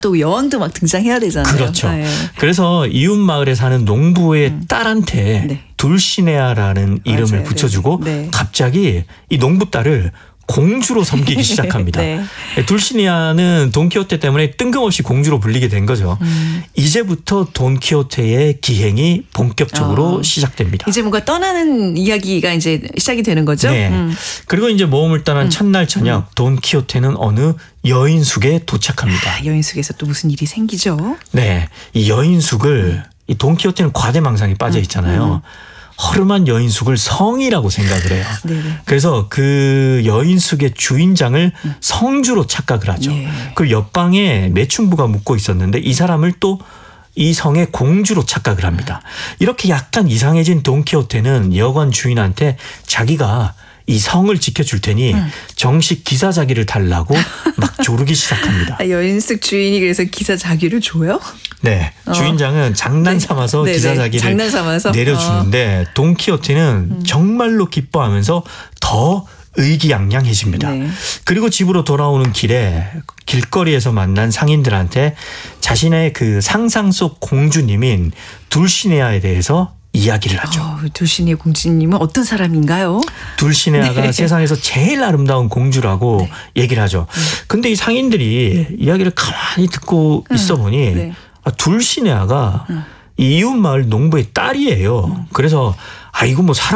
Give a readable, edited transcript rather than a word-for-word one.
또 여왕도 막 등장해야 되잖아요. 그렇죠. 네. 그래서 이웃 마을에 사는 농부의 딸한테 네. 둘시네아라는 이름을 맞아요. 붙여주고 네. 갑자기 이 농부 딸을 공주로 섬기기 시작합니다. 네. 둘시니아는 돈키호테 때문에 뜬금없이 공주로 불리게 된 거죠. 이제부터 돈키호테의 기행이 본격적으로 시작됩니다. 이제 뭔가 떠나는 이야기가 이제 시작이 되는 거죠. 네. 그리고 이제 모험을 떠난 첫날 저녁 돈키호테는 어느 여인숙에 도착합니다. 여인숙에서 또 무슨 일이 생기죠? 네, 이 여인숙을 이 돈키호테는 과대망상에 빠져 있잖아요. 허름한 여인숙을 성이라고 생각을 해요. 네네. 그래서 그 여인숙의 주인장을 성주로 착각을 하죠. 예. 그 옆방에 매춘부가 묵고 있었는데 이 사람을 또 이 성의 공주로 착각을 합니다. 이렇게 약간 이상해진 돈키호테는 여관 주인한테 자기가 이 성을 지켜줄 테니 정식 기사 자기를 달라고 막 조르기 시작합니다. 여인숙 주인이 그래서 기사 자기를 줘요? 네, 주인장은 장난 삼아서 네. 기사 네네. 자기를 장난 삼아서? 내려주는데 돈키호테는 정말로 기뻐하면서 더 의기양양해집니다. 네. 그리고 집으로 돌아오는 길에 길거리에서 만난 상인들한테 자신의 그 상상 속 공주님인 둘시네아에 대해서 이야기를 하죠. 두신의 공주님은 어떤 사람인가요? 둘시네아가 네. 세상에서 제일 아름다운 공주라고 얘기를 하죠. 근데 이 상인들이 이야기를 가만히 듣고 있어 보니 네. 둘시네아가 이웃 마을 농부의 딸이에요. 그래서 이거 뭐 사람